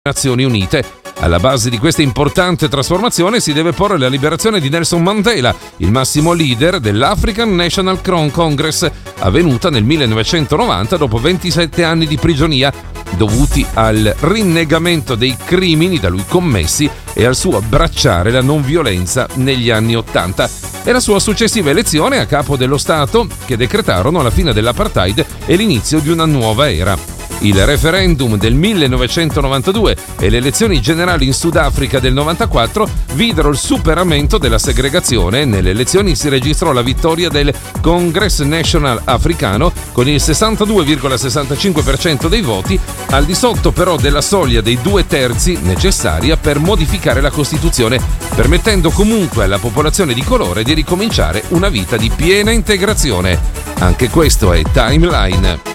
Nazioni Unite. Alla base di questa importante trasformazione si deve porre la liberazione di Nelson Mandela, il massimo leader dell'African National Congress, avvenuta nel 1990 dopo 27 anni di prigionia, dovuti al rinnegamento dei crimini da lui commessi e al suo abbracciare la non violenza negli anni '80 e la sua successiva elezione a capo dello Stato, che decretarono la fine dell'apartheid e l'inizio di una nuova era. Il referendum del 1992 e le elezioni generali in Sudafrica del 94 videro il superamento della segregazione. Nelle elezioni si registrò la vittoria del Congress National Africano con il 62,65% dei voti, al di sotto però della soglia dei 2/3 necessaria per modificare la Costituzione, permettendo comunque alla popolazione di colore di ricominciare una vita di piena integrazione. Anche questo è Timeline.